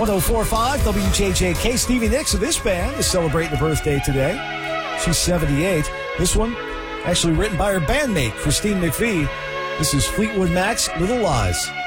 1045 WJJK. Stevie Nicks of this band is celebrating a birthday today. She's 78. This one actually written by her bandmate, Christine McVie. This is Fleetwood Mac's Little Lies.